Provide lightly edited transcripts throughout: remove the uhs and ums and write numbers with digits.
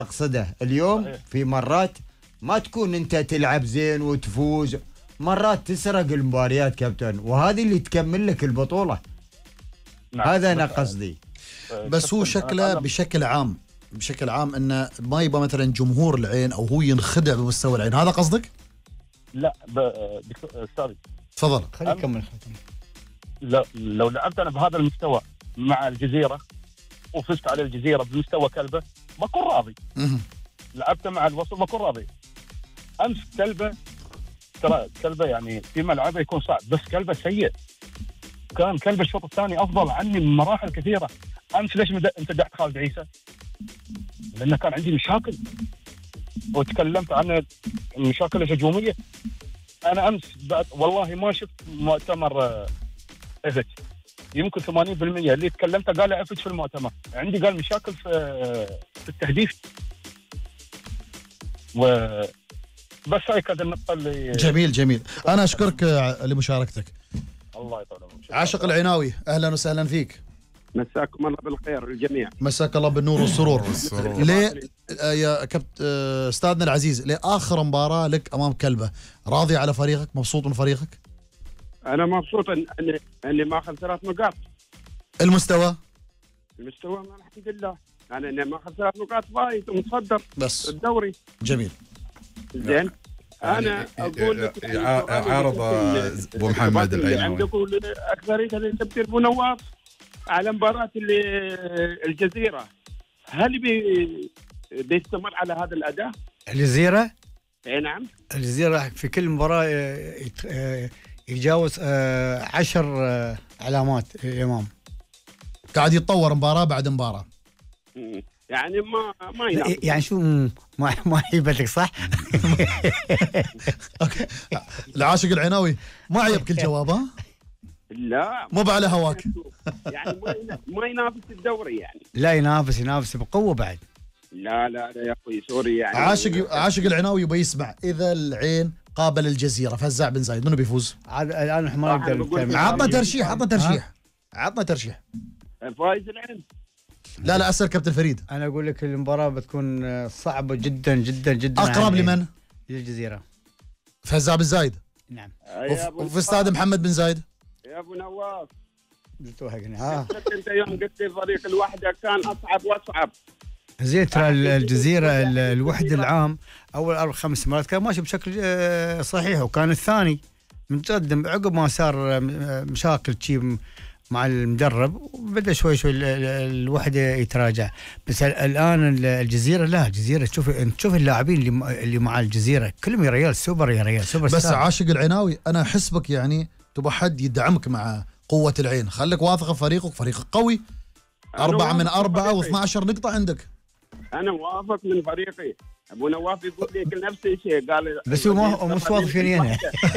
أقصده اليوم صحيح. في مرات ما تكون أنت تلعب زين وتفوز، مرات تسرق المباريات كابتن، وهذه اللي تكمل لك البطولة. نعم. هذا أنا قصدي. بس هو شكله بشكل عام انه ما يبغى مثلا جمهور العين او هو ينخدع بمستوى العين، هذا قصدك؟ لا استاذ تفضل. خليك كمل. لو لعبت انا بهذا المستوى مع الجزيره وفزت على الجزيره بمستوى كلبه بكون راضي. لعبت مع الوصل بكون راضي. امس كلبه، ترى كلبه يعني في ملعبه يكون صعب، بس كلبه سيء. كان كلبه الشوط الثاني افضل عني بمراحل كثيره. امس ليش انت دعت خالد عيسى؟ لانه كان عندي مشاكل وتكلمت عن المشاكل الهجوميه. انا امس والله ما شفت مؤتمر ايفت، يمكن 80% اللي تكلمته قال ايفت في المؤتمر. عندي قال مشاكل في التهديف. بس هاي كانت النقطه اللي جميل. انا اشكرك لمشاركتك. الله يطول عمرك. عاشق العناوي، اهلا وسهلا فيك. مساكم الله بالخير الجميع. مساك الله بالنور والسرور. ليه يا كابتن استاذنا العزيز، لاخر مباراه لك امام كلبه، راضي على فريقك؟ مبسوط من فريقك؟ انا مبسوط اني ماخذ 3 نقاط. المستوى الحمد لله، انا ماخذ 3 نقاط فايز ومتصدر بس الدوري. جميل. زين. انا اقول لك عارض ابو محمد العيناوي عندكم اكثريه اللي تبتر ابو نواف على مباراه الجزيره، هل بيستمر على هذا الاداء؟ الجزيره؟ اي نعم. الجزيره في كل مباراه يتجاوز 10 علامات الامام، قاعد يتطور مباراه بعد مباراه. يعني ما ينام. يعني شو ما يبتك صح؟ العاشق العناوي ما عيبك الجواب ها؟ لا مو على هواك. يعني ما ينافس الدوري يعني. لا ينافس بقوه بعد. لا يا اخوي سوري يعني. عاشق العناوي يبغى يسمع، اذا العين قابل الجزيره فزاع بن زايد منو بيفوز؟ الان احنا ما نقدر نتكلم. عطنا ترشيح. فايز العين. لا اسال كابتن فريد. انا اقول لك المباراه بتكون صعبه جدا جدا جدا. اقرب لمن؟ للجزيره. فزاع بن زايد. نعم. وفي استاد محمد بن زايد. يا ابو نواف انت يوم قلت الفريق الوحده كان اصعب واصعب. زين ترى الجزيره الوحده العام اول 4-5 مرات كان ماشي بشكل صحيح، وكان الثاني متقدم. عقب ما صار مشاكل مع المدرب وبدا شوي الوحده يتراجع. بس الان الجزيره، لا الجزيره تشوف اللاعبين اللي مع الجزيره كلهم يا ريال سوبر بس عاشق العناوي انا احسبك يعني تبغى حد يدعمك مع قوه العين. خليك واثق في فريقك قوي. 4 من 4 و12 نقطه عندك. انا موافق من فريقي. ابو نواف يقول لي نفس الشيء، قال بس هو مش واثق فيني انا.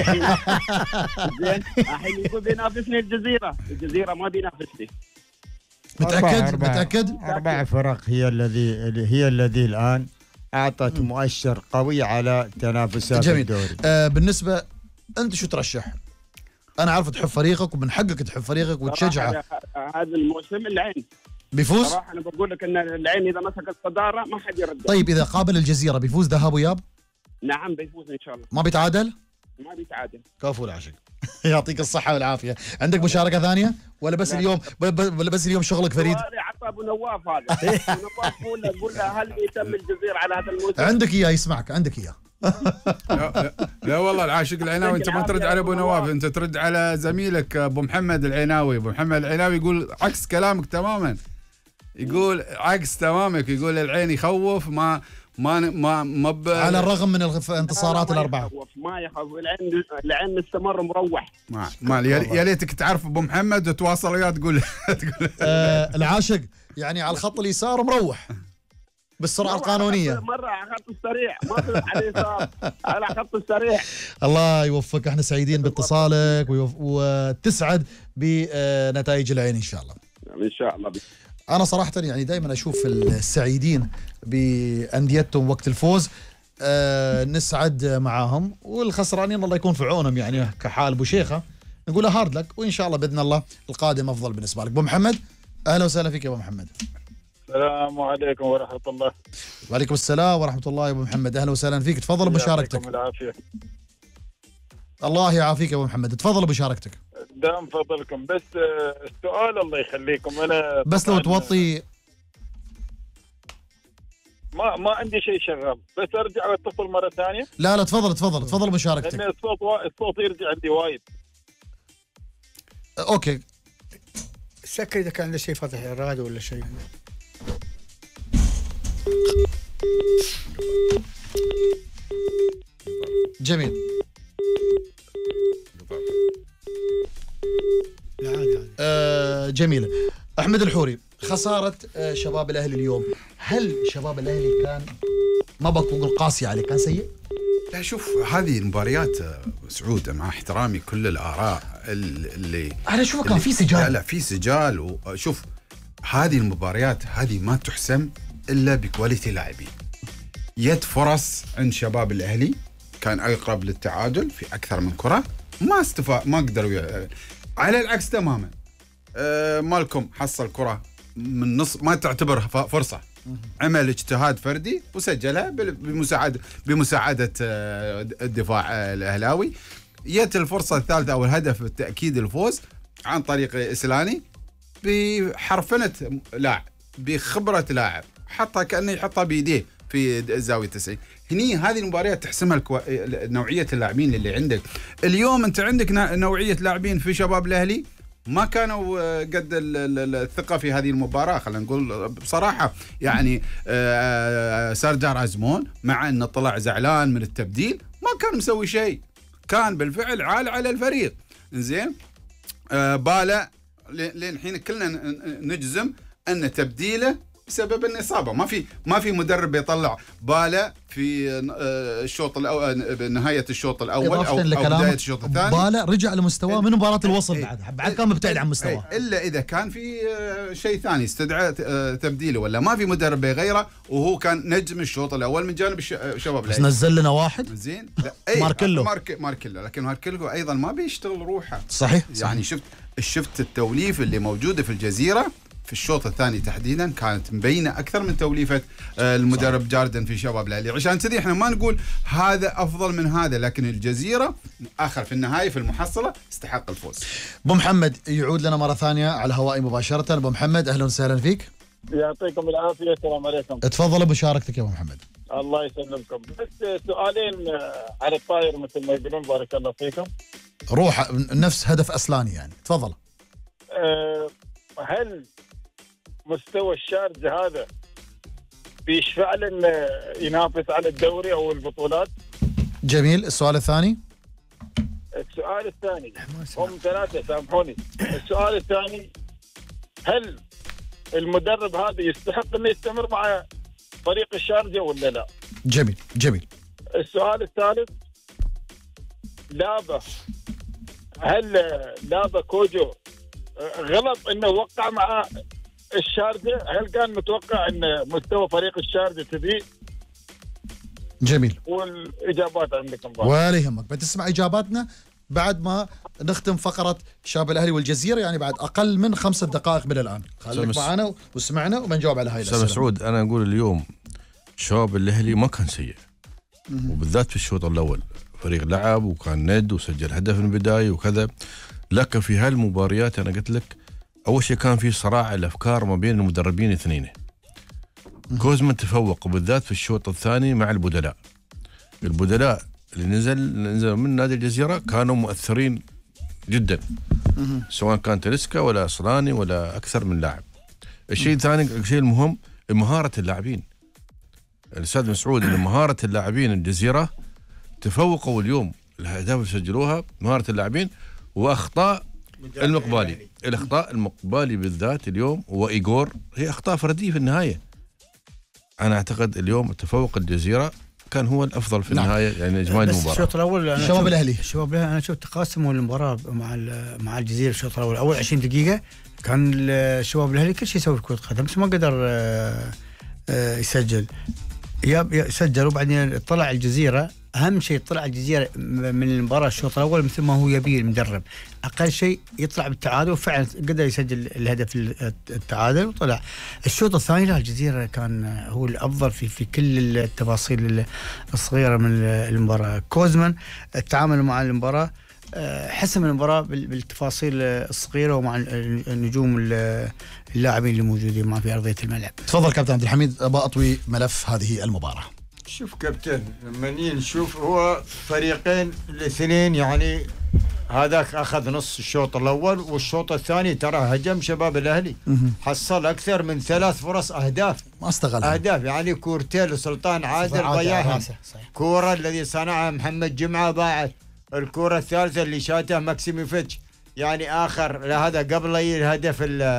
زين الحين يقول بينافسني الجزيره ما بينافسني. متاكد 4 فرق هي الذي الان اعطت مؤشر قوي على تنافسات الدوري. بالنسبه انت شو ترشح؟ انا عارف تحب فريقك ومن حقك تحب فريقك وتشجعه. هذا الموسم العين بيفوز؟ صراحه انا بقول لك ان العين اذا مسك الصداره ما حد يرد. طيب اذا قابل الجزيره بيفوز ذهاب وياب؟ نعم بيفوز ان شاء الله. ما بيتعادل؟ ما بيتعادل. كفو العاشق. يعطيك الصحه والعافيه. عندك مشاركه ثانيه ولا بس اليوم شغلك فريد؟ عطى ابو نواف هذا. ابو نواف قول له هل يتم الجزيره على هذا الموسم؟ عندك اياه يسمعك، عندك اياه. لا والله العاشق العناوي انت ما ترد على ابو نواف، انت ترد على زميلك ابو محمد العناوي. ابو محمد العناوي يقول عكس كلامك تماما، يقول عكس تمامك، يقول العين يخوف ما على الرغم من الانتصارات الاربعه ما يخوف. العين مستمر مروح. يا ليتك تعرف ابو محمد وتواصل وياه تقول العاشق يعني على الخط اليسار مروح بالسرعه القانونيه. مره على خط السريع ما على اليسار، على خط السريع. الله يوفقك، احنا سعيدين باتصالك وتسعد بنتائج العين ان شاء الله. ان شاء الله. انا صراحه يعني دائما اشوف السعيدين بانديتهم وقت الفوز نسعد معاهم، والخسرانين الله يكون في عونهم يعني كحال ابو شيخه نقول هارد لك، وان شاء الله باذن الله القادم افضل بالنسبه لك. ابو محمد اهلا وسهلا فيك يا ابو محمد. السلام عليكم ورحمة الله. وعليكم السلام ورحمة الله يا أبو محمد، أهلا وسهلا فيك، تفضل بمشاركتك. يعطيكم العافية. الله يعافيك يا أبو محمد، تفضل بمشاركتك. دام فضلكم، بس السؤال الله يخليكم، أنا بس لو توطي. ما عندي شيء شغال، بس أرجع واتصل مرة ثانية. لا تفضل بمشاركتك. لأن الصوت يرجع عندي وايد. أوكي. سكر إذا كان عنده شيء فاتح الراديو ولا شيء. جميل. جميلة. أحمد الحوري، خسارة شباب الأهلي اليوم، هل شباب الأهلي كان ما بقول قاسي عليه، كان سيء؟ لا شوف، هذه المباريات سعود مع احترامي كل الآراء اللي أنا أشوفه كان في سجال. لا في سجال. وشوف هذه المباريات هذه ما تحسم إلا بكواليتي لاعبين. يد فرص عند شباب الأهلي كان أقرب للتعادل في أكثر من كرة، ما قدروا. على العكس تماما، مالكم حصل كرة من نص ما تعتبر فرصة، عمل اجتهاد فردي وسجلها بمساعدة الدفاع الأهلاوي. جت الفرصة الثالثة أو الهدف التأكيد الفوز عن طريق إسلاني بحرفنة لاعب، بخبرة لاعب، حطها كأنه يحطها بيديه في الزاوية 90. هني هذه المباريات تحسمها نوعية اللاعبين اللي عندك. اليوم أنت عندك نوعية لاعبين في شباب الأهلي ما كانوا قد الثقة في هذه المباراة. خلينا نقول بصراحة يعني سردار عزمون مع أنه طلع زعلان من التبديل ما كان مسوي شيء، كان بالفعل عال على الفريق. زين، بالا لين الحين كلنا نجزم أن تبديله بسبب الإصابة. ما في مدرب بيطلع بالا في الشوط الأول، بنهاية الشوط الأول أو بداية الشوط الثاني. بالا رجع لمستواه من مباراة الوصل، بعد كان مبتعد عن مستواه، إلا إذا كان في شيء ثاني استدعى تبديله، ولا ما في مدرب بيغيره، وهو كان نجم الشوط الأول من جانب شباب بس نزل لنا واحد. زين، ماركيلو، لكن ماركيلو أيضا ما بيشتغل روحه. صحيح. يعني شفت التوليف اللي موجودة في الجزيرة في الشوط الثاني تحديدا كانت مبينة أكثر من توليفة المدرب جاردن في شباب الأهلي. عشان كذي احنا ما نقول هذا أفضل من هذا، لكن الجزيرة آخر في النهاية في المحصلة استحق الفوز. أبو محمد يعود لنا مرة ثانية على هواء مباشرة. أبو محمد أهلا وسهلا فيك. يعطيكم العافية، السلام عليكم. تفضل بمشاركتك يا أبو محمد. الله يسلمكم، بس سؤالين على الطاير مثل ما يقولون، بارك الله فيكم. روح نفس هدف أسلاني يعني، تفضل. هل مستوى الشارجة هذا بيشفع له انه ينافس على الدوري او البطولات؟ جميل. السؤال الثاني. السؤال الثاني هم ثلاثة، سامحوني. السؤال الثاني، هل المدرب هذا يستحق انه يستمر مع فريق الشارجة ولا لا؟ جميل. السؤال الثالث، هل لابا كوجو غلط انه وقع مع الشارجة؟ هل كان متوقع ان مستوى فريق الشارجة كذي؟ جميل. والاجابات عندكم ولا يهمك، بتسمع اجاباتنا بعد ما نختم فقرة شباب الاهلي والجزيرة، يعني بعد اقل من 5 دقائق من الان. خليك معنا واسمعنا وبنجاوب على هاي الاسئلة. مسعود، انا اقول اليوم شباب الاهلي ما كان سيء، وبالذات في الشوط الاول فريق لعب وكان ند وسجل هدف من البداية وكذا. لكن في هالمباريات انا قلت لك اول شيء كان في صراع الافكار ما بين المدربين الاثنين. كوزمان تفوق وبالذات في الشوط الثاني مع البدلاء اللي نزل من نادي الجزيرة كانوا مؤثرين جدا، سواء كان تلسكا ولا أصلاني ولا أكثر من لاعب. الشيء الثاني، الشيء المهم مهارة اللاعبين. الأستاذ مسعود، إن مهارة اللاعبين الجزيرة تفوقوا اليوم، الأهداف اللي سجلوها مهارة اللاعبين وأخطاء المقبالي. الأخطاء المقبالي بالذات اليوم وإيغور هي أخطاء فردية في النهاية. أنا أعتقد اليوم تفوق الجزيرة كان هو الافضل في النهايه، يعني اجمالي المباراه. الشوط الاول شباب الاهلي انا شفت تقاسموا المباراه مع الجزيره. الشوط الاول اول 20 دقيقه كان الشباب الاهلي كل شيء يسوي في كره قدم، بس ما قدر يسجل. سجل وبعدين طلع الجزيره اهم شيء طلع الجزيره من المباراه الشوط الاول مثل ما هو يبي المدرب، اقل شيء يطلع بالتعادل، وفعلا قدر يسجل الهدف التعادل وطلع. الشوط الثاني لا، الجزيره كان هو الافضل في كل التفاصيل الصغيره من المباراه. كوزمان التعامل مع المباراه حسم المباراه بالتفاصيل الصغيره ومع النجوم اللاعبين اللي موجودين معه في ارضيه الملعب. تفضل كابتن عبد الحميد، ابى اطوي ملف هذه المباراه. شوف كابتن، لما نشوف هو فريقين الاثنين، يعني هذاك اخذ نص الشوط الاول، والشوط الثاني ترى هجم شباب الاهلي، حصل اكثر من 3 فرص اهداف ما استغل اهداف، يعني كورتين لسلطان عادل ضيعها، كوره الذي صنعها محمد جمعه ضاعت، الكوره الثالثه اللي شاتها ماكسيموفيتش يعني اخر هذا قبل الهدف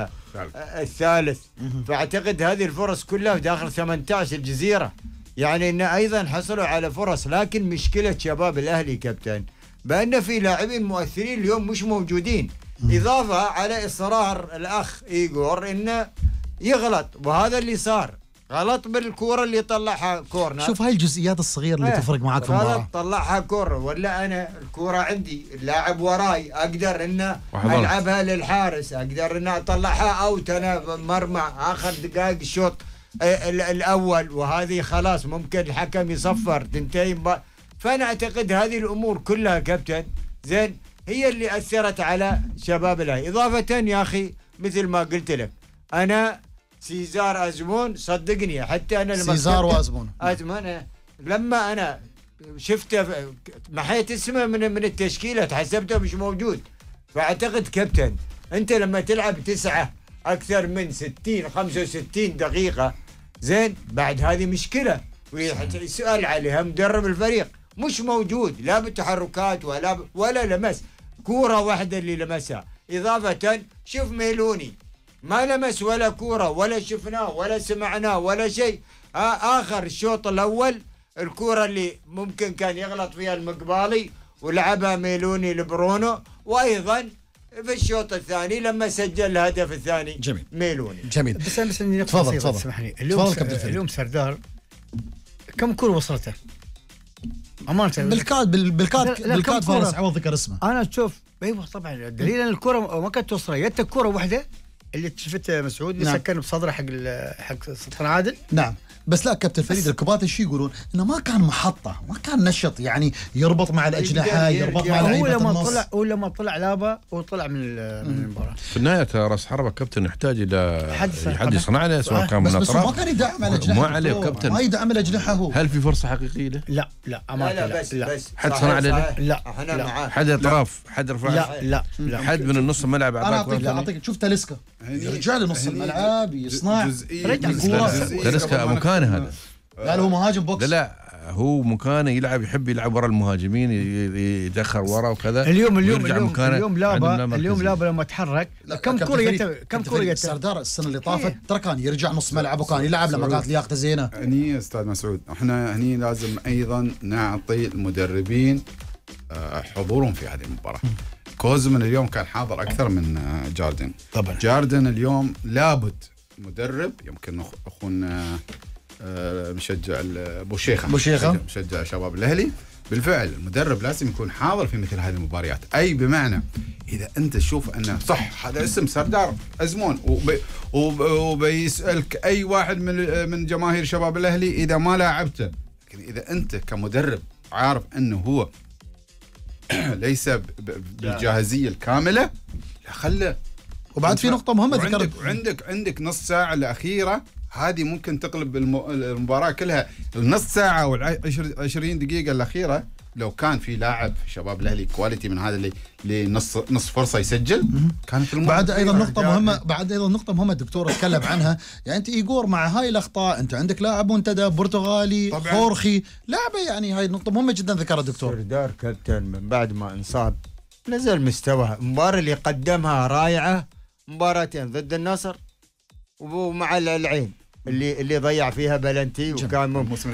الثالث. فاعتقد هذه الفرص كلها في داخل 18 الجزيره، يعني ان ايضا حصلوا على فرص. لكن مشكله شباب الاهلي كابتن بان في لاعبين مؤثرين اليوم مش موجودين، اضافه على اصرار الاخ ايغور انه يغلط، وهذا اللي صار، غلط بالكوره اللي طلعها كورنر. شوف هاي الجزئيات الصغيره اللي تفرق معك في المباراه. طلعها كورنر، ولا انا الكوره عندي، اللاعب وراي اقدر انه العبها للحارس، اقدر انه اطلعها اوت انا مرمى اخر دقائق الشوط الاول، وهذه خلاص ممكن الحكم يصفر تنتهي. فانا اعتقد هذه الامور كلها كابتن زين هي اللي اثرت على شباب الاهلي. اضافه يا اخي مثل ما قلت لك، انا سيزار ازمون صدقني، حتى انا لما سيزار وازمون لما انا شفته محيت اسمه من التشكيله حسبته مش موجود. فاعتقد كابتن انت لما تلعب 9 اكثر من 60 65 دقيقه زين، بعد هذه مشكله ويسال عليها مدرب الفريق، مش موجود لا بالتحركات ولا لمس كوره واحده اللي لمسها. اضافه شوف ميلوني ما لمس ولا كوره، ولا شفناه ولا سمعناه ولا شيء. اخر الشوط الاول الكوره اللي ممكن كان يغلط فيها المقبالي ولعبها ميلوني لبرونو، وايضا في الشوط الثاني لما سجل الهدف الثاني جميل. ميلوني. جميل. بس نقطة بسيطة تسمحني. اليوم سردار كم كرة وصلته؟ امانه بالكاد فارس عوض ذكر اسمه. انا اشوف ايوه طبعا الدليل ان الكره ما كانت توصل، يا كره واحده اللي شفتها مسعود اللي سكن بصدره حق سلطان عادل. نعم بس لا كابتن فريد الكباتي شو يقولون انه ما كان محطه، ما كان نشط، يعني يربط مع الاجنحه، يربط مع لعيبه النص. هو لما طلع لابا وطلع من المباراه. في النهايه راس حربه كابتن يحتاج الى حد يصنع له، سواء كان من الاطراف. ما كان يدعم الاجنحه، ما عليه كابتن، ما يدعم الاجنحه هو. هل في فرصه حقيقيه له؟ لا بس حد صنع له؟ لا احنا معاه. حد اطراف، حد رفع، لا حد من النص الملعب. انا اعطيك شوف تاليسكا يرجع لنص الملعب يصنع تاليسكا مكانه هذا. لا هو مهاجم بوكس. لا هو مكانه يحب يلعب ورا المهاجمين، يدخل ورا وكذا. اليوم لابا لما تحرك كم كره سردار السنه اللي طافت ترى كان يرجع نص ملعب وكان يلعب لما كانت لياقته زينه. هني استاذ مسعود احنا هني لازم ايضا نعطي المدربين حضورهم في هذه المباراه. كوزمان اليوم كان حاضر اكثر من جاردن. طبعا جاردن اليوم لابد مدرب، يمكن اخونا مشجع بوشيخة مشجع شباب الاهلي، بالفعل المدرب لازم يكون حاضر في مثل هذه المباريات. اي بمعنى اذا انت تشوف انه صح هذا اسم سردار ازمون وبيسالك اي واحد من جماهير شباب الاهلي اذا ما لاعبته، لكن اذا انت كمدرب عارف انه هو ليس بالجاهزيه الكامله، لا خله. وبعد في نقطه مهمه ذكرت، عندك نص ساعه الاخيره هذه ممكن تقلب المباراة كلها. النص ساعة وال20 دقيقة الأخيرة لو كان في لاعب في شباب الأهلي كواليتي من هذا اللي نص فرصة يسجل كانت بعد أيضا نقطة مهمة الدكتور اتكلم عنها. يعني أنت إيغور مع هاي الأخطاء أنت عندك لاعب منتدى برتغالي خورخي لعبة، يعني هاي نقطة مهمة جدا ذكرها الدكتور. سردار كابتن من بعد ما انصاب نزل مستوى. المباراة اللي قدمها رائعة، مباراتين ضد النصر ومع العين اللي ضيع فيها بلنتي وكان الموسم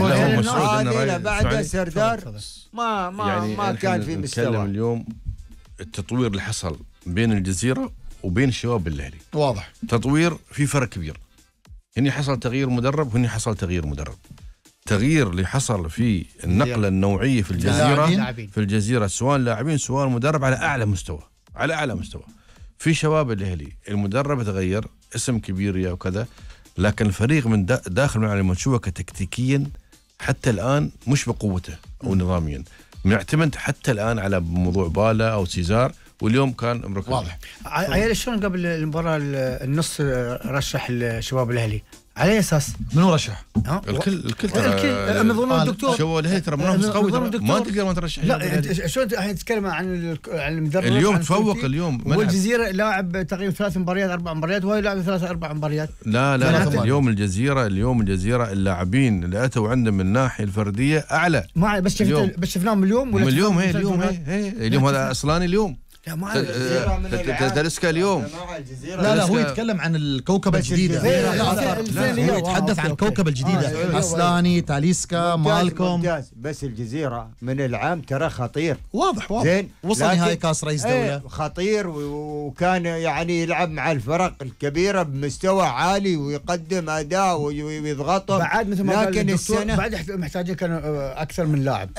اللي بعد سردار ما كان في مستوى. نتكلم اليوم التطوير اللي حصل بين الجزيرة وبين شباب الاهلي واضح، تطوير في فرق كبير. هني حصل تغيير مدرب وهني حصل تغيير مدرب. التغيير اللي حصل في النقلة النوعية في الجزيرة، لاعبين. في الجزيرة سواء لاعبين سواء مدرب على أعلى مستوى، على أعلى مستوى. في شباب الأهلي المدرب تغير، اسم كبير يا وكذا، لكن الفريق من داخل الملعب لما تشوفه تكتيكيا حتى الآن مش بقوته أو نظاميا، معتمد حتى الآن على موضوع بالا أو سيزار، واليوم كان مركز واضح. عيال شلون قبل المباراه النص رشح الشباب الاهلي على أي اساس؟ منو رشح؟ الكل نظام الدكتور شو الاهلي ترى منافس قوي، ما تقدر ما ترشح. لا شلون الحين تتكلم عن المدرب اليوم تفوق اليوم، والجزيره لاعب تقريبا 3 مباريات 4 مباريات، وهو لاعب 3 4 مباريات. لا اليوم الجزيره اللاعبين اللي اتوا عندهم من الناحيه الفرديه اعلى. ما بس شفناهم اليوم ولا اليوم هذا اصلاني اليوم. لا ما تلسكا اليوم. لا هو يتكلم عن الكوكب الجديدة. لا هو يتحدث عن الكوكب الجديدة. أصلاني، تاليسكا، مالكم. ممتاز. بس الجزيرة من العام ترى خطير. واضح. زين. وصل نهائي كاس رئيس دولة. خطير، وكان يعني يلعب مع الفرق الكبيرة بمستوى عالي ويقدم أداء ويضغطهم. بعد مثل ما لكن السنة بعد محتاجين كانوا أكثر من لاعب.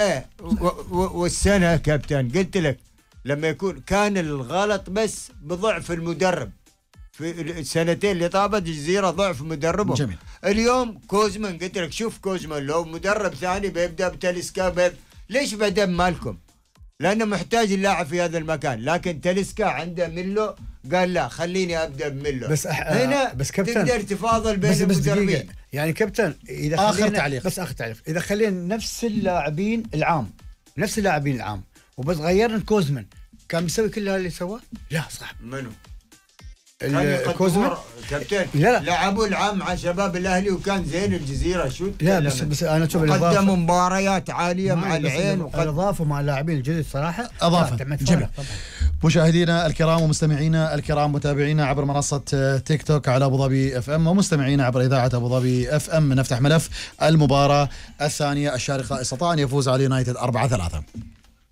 والسنة كابتن قلت لك لما يكون كان الغلط بس بضعف المدرب في السنتين اللي طابت الجزيرة، ضعف مدربهم. جميل. اليوم كوزمان قلت لك شوف كوزمان لو مدرب ثاني بيبدأ بتاليسكا ليش بدأ بمالكم؟ لأنه محتاج اللاعب في هذا المكان، لكن تاليسكا عنده ميلو قال لا خليني أبدأ بميلو. بس هنا بس كابتن تقدر تفاضل بين المدربين. يعني كابتن إذا آخر تعليق إذا خلينا نفس اللاعبين العام وبس غيرنا كوزمان كان بيسوي كل اللي سواه؟ لا صح. منو؟ كوزمان كابتن لعبوا العام مع شباب الاهلي وكان زين الجزيره. شو لا بس انا اشوف قدموا مباريات عاليه مع العين اضافوا مع اللاعبين الجدد صراحه اضافه. جميل. مشاهدينا الكرام ومستمعينا الكرام، متابعينا عبر منصه تيك توك على ابو ظبي اف ام، ومستمعينا عبر اذاعه ابو ظبي اف ام، نفتح ملف المباراه الثانيه. الشارقه استطاع ان يفوز على يونايتد 4-3.